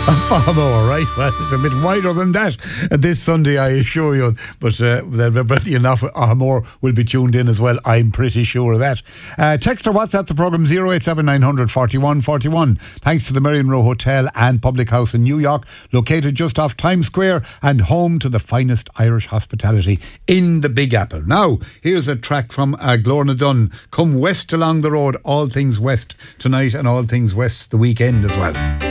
More, right? Well, it's a bit wider than that this Sunday, I assure you. But there'll be enough. More will be tuned in as well. I'm pretty sure of that. Text or WhatsApp the programme 087 900 41 41. Thanks to the Merry Monroe Hotel and Public House in New York, located just off Times Square and home to the finest Irish hospitality in the Big Apple. Now, here's a track from Glorna Dunn. Come west along the road, all things west tonight and all things west the weekend as well.